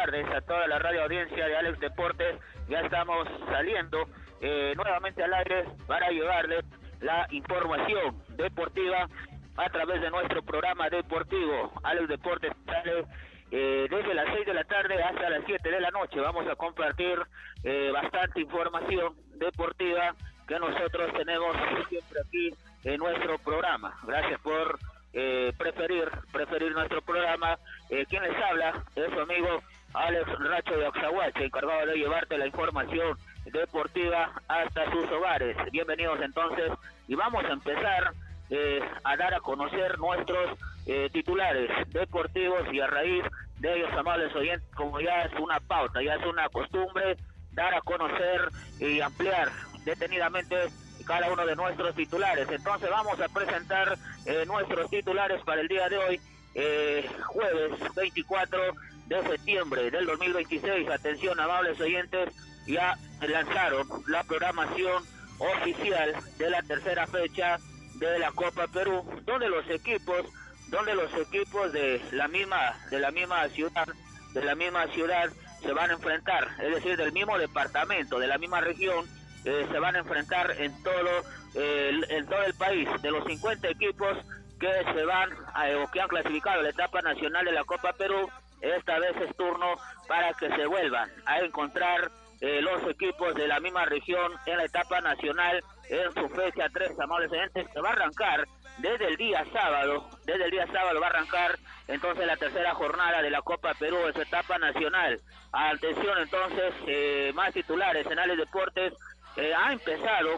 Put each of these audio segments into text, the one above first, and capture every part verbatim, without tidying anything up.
tardes a toda la radio audiencia de Alex Deportes. Ya estamos saliendo eh, nuevamente al aire para llevarles la información deportiva a través de nuestro programa deportivo. Alex Deportes sale eh, desde las seis de la tarde hasta las siete de la noche. Vamos a compartir eh, bastante información deportiva que nosotros tenemos siempre aquí en nuestro programa. Gracias por eh, preferir preferir nuestro programa. Eh, quien les habla es su amigo Alex Racho de Oxahuache, encargado de llevarte la información deportiva hasta sus hogares. Bienvenidos entonces, y vamos a empezar eh, a dar a conocer nuestros eh, titulares deportivos, y a raíz de ellos, amables oyentes, como ya es una pauta, ya es una costumbre, dar a conocer y ampliar detenidamente cada uno de nuestros titulares. Entonces vamos a presentar eh, nuestros titulares para el día de hoy, eh, jueves veinticuatro de septiembre del dos mil veintiséis. Atención, amables oyentes, ya lanzaron la programación oficial de la tercera fecha de la Copa Perú, donde los equipos, donde los equipos de la misma, de la misma ciudad, de la misma ciudad se van a enfrentar, es decir, del mismo departamento, de la misma región, eh, se van a enfrentar en todo, eh, en todo el país. De los cincuenta equipos que se van a, o que han clasificado la etapa nacional de la Copa Perú, esta vez es turno para que se vuelvan a encontrar eh, los equipos de la misma región en la etapa nacional en su fecha tres, amables oyentes, que va a arrancar desde el día sábado, desde el día sábado va a arrancar entonces la tercera jornada de la Copa Perú en su etapa nacional. Atención entonces, eh, más titulares en Alex Deportes. Eh, ha empezado,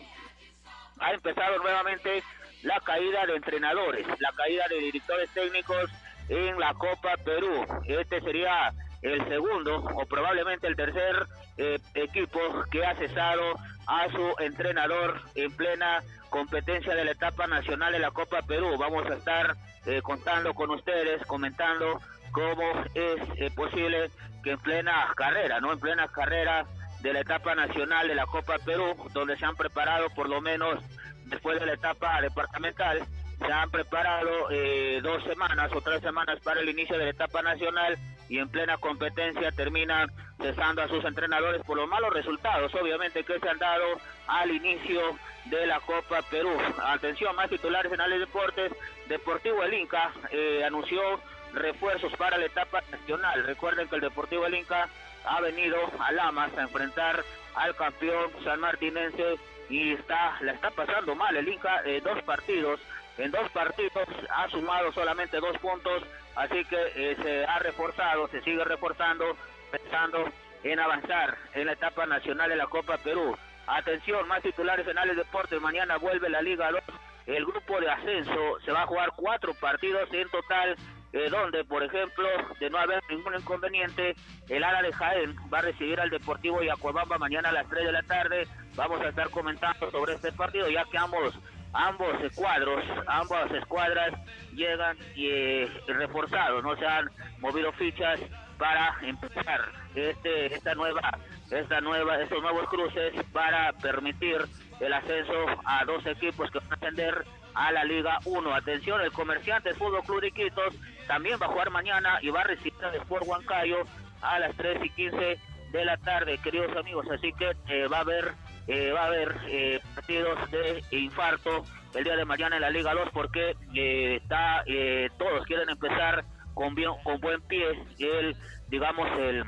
ha empezado nuevamente la caída de entrenadores, la caída de directores técnicos en la Copa Perú. Este sería el segundo o probablemente el tercer eh, equipo que ha cesado a su entrenador en plena competencia de la etapa nacional de la Copa Perú. Vamos a estar eh, contando con ustedes, comentando cómo es eh, posible que en plena carrera, no en plena carrera de la etapa nacional de la Copa Perú, donde se han preparado por lo menos después de la etapa departamental, se han preparado eh, dos semanas o tres semanas para el inicio de la etapa nacional, y en plena competencia terminan cesando a sus entrenadores por los malos resultados, obviamente, que se han dado al inicio de la Copa Perú. Atención, más titulares en Alex Deportes. Deportivo El Inca eh, anunció refuerzos para la etapa nacional. Recuerden que el Deportivo El Inca ha venido a Lamas a enfrentar al campeón sanmartinense y está la está pasando mal el Inca. Eh, dos partidos, en dos partidos ha sumado solamente dos puntos, así que eh, se ha reforzado, se sigue reforzando, pensando en avanzar en la etapa nacional de la Copa Perú. Atención, más titulares en Alex Deportes. Mañana vuelve la Liga dos, el grupo de ascenso. Se va a jugar cuatro partidos en total, eh, donde, por ejemplo, de no haber ningún inconveniente, el Ara de Jaén va a recibir al Deportivo Yacuabamba mañana a las tres de la tarde. Vamos a estar comentando sobre este partido, ya que ambos ambos cuadros, ambas escuadras llegan eh, reforzados, no se han movido fichas para empezar este esta nueva esta nueva estos nuevos cruces para permitir el ascenso a dos equipos que van a ascender a la Liga uno. Atención, el Comerciantes Fútbol Club de Iquitos también va a jugar mañana y va a recibir al Sport Huancayo a las tres y quince de la tarde, queridos amigos. Así que eh, va a haber eh, va a haber eh, partidos de infarto el día de mañana en la Liga dos, porque eh, está eh, todos quieren empezar con bien, con buen pie el digamos el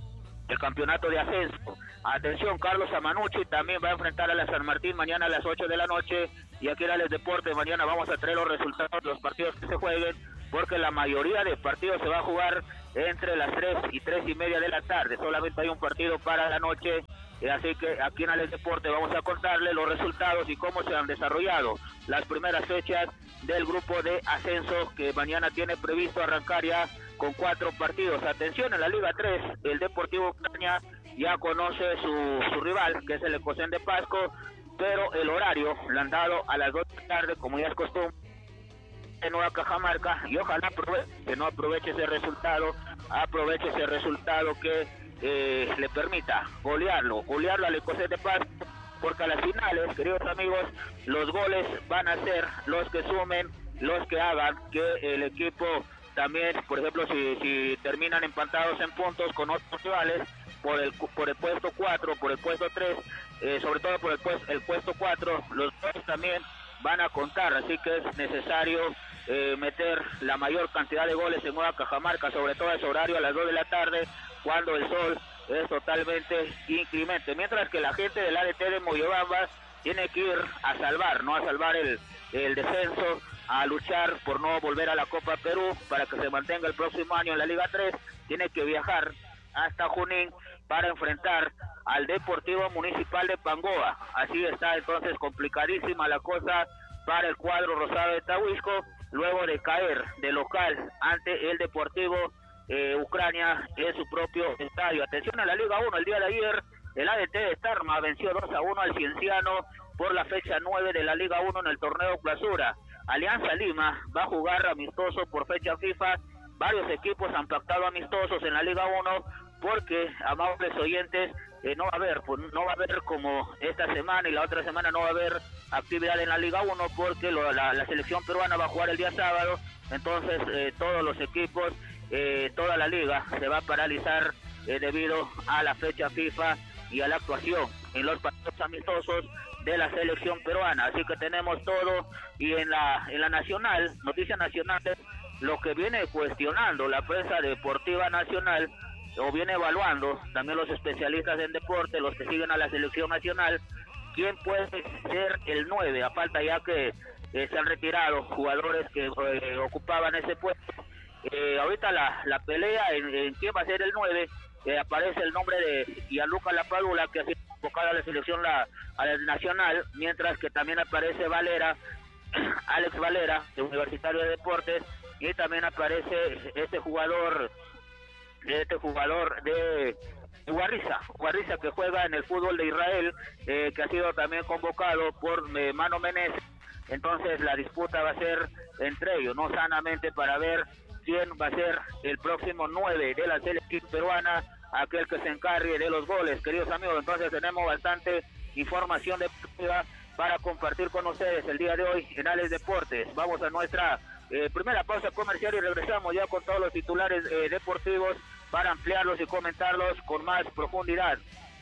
el campeonato de ascenso. Atención, Carlos Amanucci también va a enfrentar a la San Martín mañana a las ocho de la noche, y aquí en Alex Deportes mañana vamos a traer los resultados de los partidos que se jueguen, porque la mayoría de partidos se va a jugar entre las tres y tres y media de la tarde. Solamente hay un partido para la noche, y así que aquí en Alex Deportes vamos a contarle los resultados y cómo se han desarrollado las primeras fechas del grupo de ascenso, que mañana tiene previsto arrancar ya con cuatro partidos. Atención, en la Liga tres, el Deportivo Caña ya conoce su, su rival, que es el Ecosén de Pasco, pero el horario lo han dado a las dos de la tarde, como ya es costumbre, en Nueva Cajamarca, y ojalá aproveche, que no aproveche ese resultado, aproveche ese resultado que eh, le permita golearlo, golearlo al Ecosén de Pasco, porque a las finales, queridos amigos, los goles van a ser los que sumen, los que hagan que el equipo también, por ejemplo, si, si terminan empatados en puntos con otros rivales, por el por el puesto cuatro, por el puesto tres, eh, sobre todo por el, pues, el puesto cuatro, los dos también van a contar, así que es necesario eh, meter la mayor cantidad de goles en Nueva Cajamarca, sobre todo a ese horario a las dos de la tarde, cuando el sol es totalmente inclemente, mientras que la gente del A D T de Moyobamba tiene que ir a salvar, no a salvar el, el descenso, a luchar por no volver a la Copa Perú, para que se mantenga el próximo año en la Liga tres, tiene que viajar hasta Junín para enfrentar al Deportivo Municipal de Pangoa. Así está entonces complicadísima la cosa para el cuadro rosado de Tahuisco, luego de caer de local ante el Deportivo eh, Ucrania en su propio estadio. Atención a la Liga uno, el día de ayer el A D T de Tarma venció dos a uno al Cienciano por la fecha nueve de la Liga uno en el torneo Clausura. Alianza Lima va a jugar amistoso por fecha FIFA. Varios equipos han pactado amistosos en la Liga uno porque, amables oyentes, eh, no va a haber, pues, no va a haber como esta semana y la otra semana no va a haber actividad en la Liga uno porque lo, la, la selección peruana va a jugar el día sábado, entonces eh, todos los equipos, eh, toda la liga se va a paralizar eh, debido a la fecha FIFA y a la actuación en los partidos amistosos de la selección peruana, así que tenemos todo. Y en la en la nacional, noticias nacionales, lo que viene cuestionando la prensa deportiva nacional, o viene evaluando también los especialistas en deporte, los que siguen a la selección nacional, quién puede ser el nueve, a falta ya que eh, se han retirado jugadores que eh, ocupaban ese puesto. Eh, ahorita la, la pelea en, en quién va a ser el nueve, eh, aparece el nombre de Gianluca Lapadula, que ha sido convocado a la selección la, a la nacional, mientras que también aparece Valera, Alex Valera, de Universitario de Deportes, y también aparece este jugador, este jugador de Guarriza, Guarriza que juega en el fútbol de Israel, eh, que ha sido también convocado por eh, Mano Menezes. Entonces la disputa va a ser entre ellos, no sanamente, para ver quién va a ser el próximo nueve de la selección peruana, aquel que se encargue de los goles, queridos amigos. Entonces tenemos bastante información deportiva para compartir con ustedes el día de hoy en Alex Deportes. Vamos a nuestra eh, primera pausa comercial y regresamos ya con todos los titulares eh, deportivos para ampliarlos y comentarlos con más profundidad.